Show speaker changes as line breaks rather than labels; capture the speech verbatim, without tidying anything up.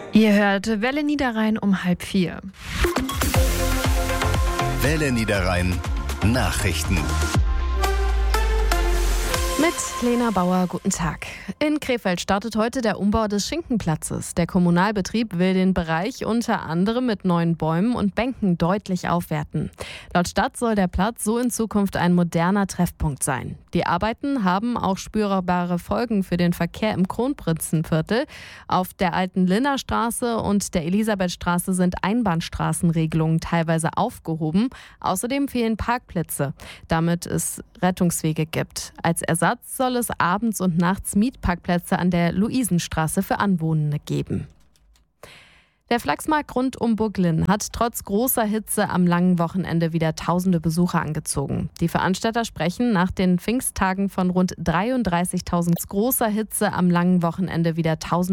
Ihr hört Welle Niederrhein um halb vier.
Welle Niederrhein Nachrichten.
Mit Lena Bauer, guten Tag. In Krefeld startet heute der Umbau des Schinkenplatzes. Der Kommunalbetrieb will den Bereich unter anderem mit neuen Bäumen und Bänken deutlich aufwerten. Laut Stadt soll der Platz so in Zukunft ein moderner Treffpunkt sein. Die Arbeiten haben auch spürbare Folgen für den Verkehr im Kronprinzenviertel. Auf der alten Linnerstraße und der Elisabethstraße sind Einbahnstraßenregelungen teilweise aufgehoben. Außerdem fehlen Parkplätze, damit es Rettungswege gibt. Als Ersatz soll es abends und nachts Mietparkplätze an der Luisenstraße für Anwohner geben. Der Flachsmarkt rund um Burglin hat trotz großer Hitze am langen Wochenende wieder tausende Besucher angezogen. Die Veranstalter sprechen nach den Pfingsttagen von rund dreiunddreißigtausend großer Hitze am langen Wochenende wieder tausend